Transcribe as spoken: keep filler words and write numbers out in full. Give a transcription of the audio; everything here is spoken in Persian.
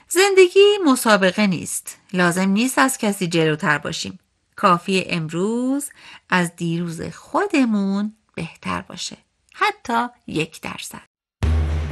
زندگی مسابقه نیست. لازم نیست از کسی جلوتر باشیم. کافیه امروز از دیروز خودمون بهتر باشه. حتی یک درصد.